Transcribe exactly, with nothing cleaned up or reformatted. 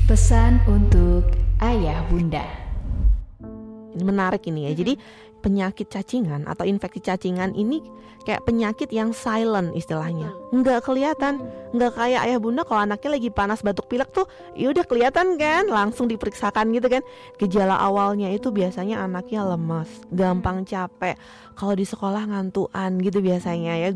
Pesan untuk ayah bunda. Ini menarik ini ya. Jadi penyakit cacingan atau infeksi cacingan ini kayak penyakit yang silent istilahnya, nggak kelihatan, nggak kayak ayah bunda kalau anaknya lagi panas batuk pilek tuh, ya udah kelihatan kan, langsung diperiksakan gitu kan. Gejala awalnya itu biasanya anaknya lemas, gampang capek, kalau di sekolah ngantuan gitu biasanya ya.